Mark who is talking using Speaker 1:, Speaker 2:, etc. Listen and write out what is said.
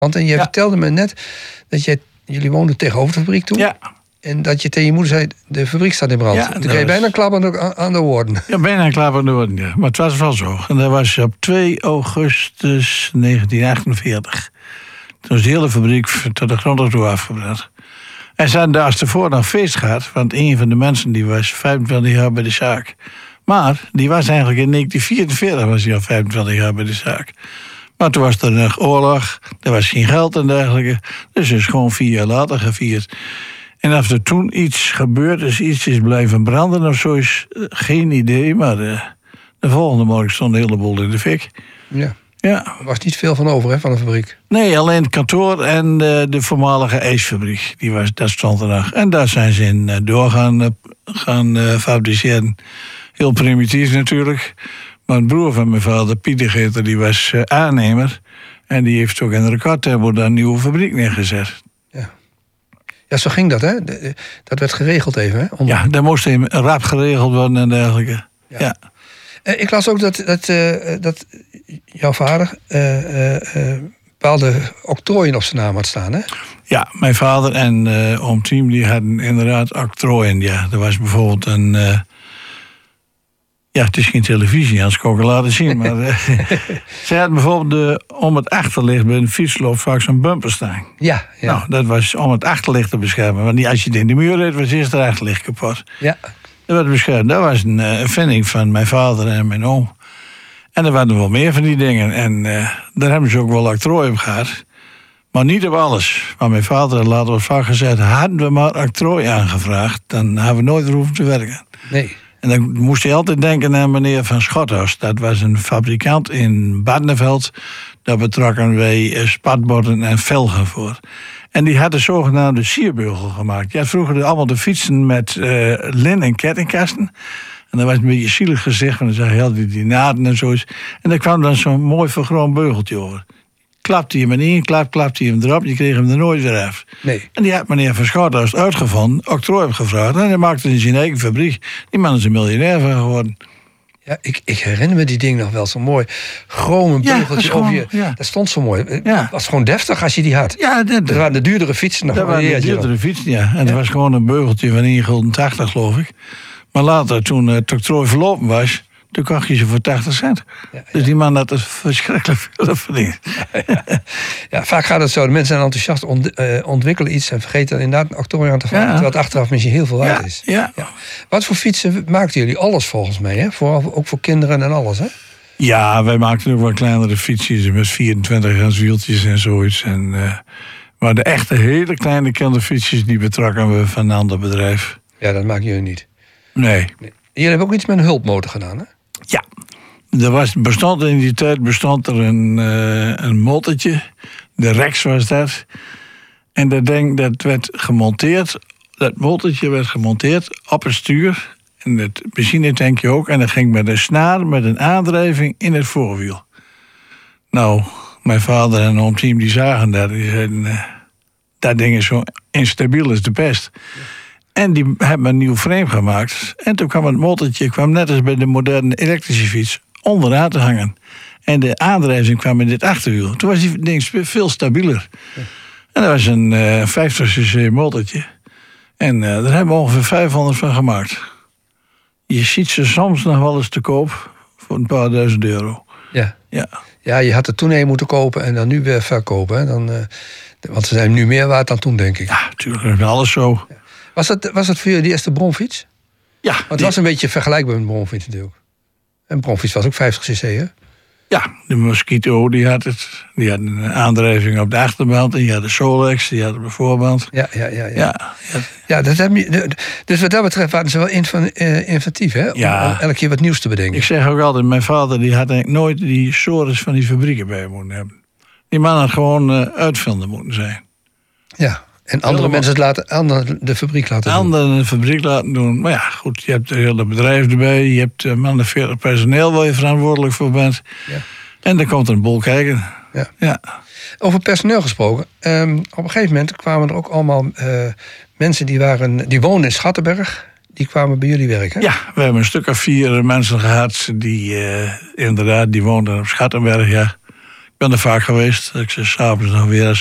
Speaker 1: Want en jij vertelde me net dat jullie woonden tegenover de fabriek toen.
Speaker 2: Ja.
Speaker 1: En dat je tegen je moeder zei, de fabriek staat in brand.
Speaker 2: Ja,
Speaker 1: toen kreeg je bijna klappen aan de woorden.
Speaker 2: Ja, bijna klappen aan de woorden, ja. Maar het was wel zo. En dat was op 2 augustus 1948. Toen is de hele fabriek tot de grond toe afgebrand. En ze hadden daar tevoren nog feest gehad. Want een van de mensen die was 25 jaar bij de zaak. Maar die was eigenlijk in 1944 was hij al 25 jaar bij de zaak. Maar toen was er nog oorlog. Er was geen geld en dergelijke. Dus het is gewoon 4 jaar later gevierd. En of er toen iets gebeurd is, iets is blijven branden of zo, is geen idee. Maar de volgende morgen stond een heleboel in de fik.
Speaker 1: Ja.
Speaker 2: Ja.
Speaker 1: Er was niet veel van over, hè, van de fabriek.
Speaker 2: Nee, alleen het kantoor en de voormalige ijsfabriek. Dat stond er nog. En daar zijn ze in gaan fabriceren. Heel primitief natuurlijk. Maar een broer van mijn vader, Pieter Geter, die was aannemer. En die heeft ook in recordtempo daar een nieuwe fabriek neergezet.
Speaker 1: Ja, zo ging dat, hè? Dat werd geregeld even, hè?
Speaker 2: Ja, dat moest even rap geregeld worden en dergelijke. Ja.
Speaker 1: Ik las ook dat jouw vader bepaalde octrooien op zijn naam had staan, hè?
Speaker 2: Ja, mijn vader en oom Tiem die hadden inderdaad octrooien. Ja, er was bijvoorbeeld een... ja, het is geen televisie, anders kan ik het laten zien. Maar zij hadden bijvoorbeeld om het achterlicht bij een fietsloop vaak zo'n bumper staan.
Speaker 1: Ja.
Speaker 2: Nou, dat was om het achterlicht te beschermen. Want als je het in de muur reed, was eerst het achterlicht kapot.
Speaker 1: Ja.
Speaker 2: Dat werd beschermd. Dat was een vinding van mijn vader en mijn oom. En er waren wel meer van die dingen. En daar hebben ze ook wel octrooi op gehad. Maar niet op alles. Maar mijn vader had later wat vaak gezegd... hadden we maar octrooi aangevraagd... dan hadden we nooit hoeven te werken.
Speaker 1: Nee.
Speaker 2: En dan moest hij altijd denken aan meneer Van Schothuis. Dat was een fabrikant in Barneveld. Daar betrokken wij spatborden en velgen voor. En die had de zogenaamde sierbeugel gemaakt. Je had vroeger allemaal de fietsen met lin en kettingkasten. En dat was een beetje zielig gezicht. Want dan zag je altijd die naden en zo. En daar kwam dan zo'n mooi vergroot beugeltje over. Klapte je hem in, klapte je hem erop. Je kreeg hem er nooit weer af.
Speaker 1: Nee.
Speaker 2: En die had meneer Van Schothuis uitgevonden, octrooi opgevraagd. En hij maakte in zijn eigen fabriek. Die man is een miljonair van geworden.
Speaker 1: Ja, ik herinner me die ding nog wel zo mooi. Chromen beugeltje over je.
Speaker 2: Ja.
Speaker 1: Dat stond zo mooi. Het
Speaker 2: Ja.
Speaker 1: was gewoon deftig als je die had.
Speaker 2: Ja,
Speaker 1: Dat waren de duurdere fietsen nog.
Speaker 2: Dat waren de duurdere fietsen, ja. En het was gewoon een beugeltje van 1,80 gulden, geloof ik. Maar later, toen het octrooi verlopen was... toen kocht je ze voor 80 cent.
Speaker 1: Ja.
Speaker 2: Dus die man had er verschrikkelijk veel verdiend.
Speaker 1: Ja, vaak gaat het zo. De mensen zijn enthousiast, ontwikkelen iets... en vergeten dan inderdaad een octrooi aan te vragen.
Speaker 2: Ja.
Speaker 1: Terwijl het achteraf misschien heel veel waard is.
Speaker 2: Ja.
Speaker 1: Wat voor fietsen maakten jullie? Alles volgens mij, hè? Vooral ook voor kinderen en alles, hè?
Speaker 2: Ja, wij maakten ook wel kleinere fietsjes... met 24 wieltjes en zoiets. Maar de echte hele kleine kinderfietsjes... die betrokken we van een ander bedrijf.
Speaker 1: Ja, dat maken jullie niet.
Speaker 2: Nee.
Speaker 1: Jullie hebben ook iets met een hulpmotor gedaan, hè?
Speaker 2: Ja. In die tijd bestond er een motortje. De Rex was dat. En dat werd gemonteerd. Dat motortje werd gemonteerd op het stuur. En het benzinetankje ook. En dat ging met een snaar, met een aandrijving in het voorwiel. Nou, mijn vader en oom Tiem die zagen dat. Die zeiden, dat ding is zo instabiel als de pest. En die hebben een nieuw frame gemaakt. En toen kwam het motortje, net als bij de moderne elektrische fiets, onderaan te hangen. En de aandrijving kwam in dit achterwiel. Toen was die ding veel stabieler. Ja. En dat was een 50cc motortje. En daar hebben we ongeveer 500 van gemaakt. Je ziet ze soms nog wel eens te koop voor een paar duizend euro.
Speaker 1: Ja, je had er toen een moeten kopen en dan nu weer verkopen. Hè? Want ze zijn nu meer waard dan toen, denk ik.
Speaker 2: Ja, natuurlijk is alles zo.
Speaker 1: Ja. Was dat voor jullie die eerste bromfiets?
Speaker 2: Ja.
Speaker 1: Want het was een beetje vergelijkbaar met een bromfiets natuurlijk. Een bromfiets was ook 50cc, hè? Ja,
Speaker 2: de Mosquito die had een aandrijving op de achterband. En die had de Solex, die had de voorband.
Speaker 1: Ja, dat heb je, dus wat dat betreft waren ze wel inventief, hè? Om elke keer wat nieuws te bedenken.
Speaker 2: Ik zeg ook altijd, mijn vader die had eigenlijk nooit die sores van die fabrieken bij moeten hebben. Die man had gewoon uitvinder moeten zijn.
Speaker 1: Ja. En andere mensen de fabriek laten doen.
Speaker 2: Anderen de fabriek laten doen. Maar ja, goed, je hebt het hele bedrijf erbij. Je hebt man de 40 personeel waar je verantwoordelijk voor bent. Ja. En dan komt er een boel kijken. Ja.
Speaker 1: Over personeel gesproken. Op een gegeven moment kwamen er ook allemaal mensen die woonden in Schattenberg. Die kwamen bij jullie werken.
Speaker 2: Ja, we hebben een stuk of 4 mensen gehad die inderdaad, die woonden op Schattenberg, ja. ben er vaak geweest. Ik zeg s'avonds nog weer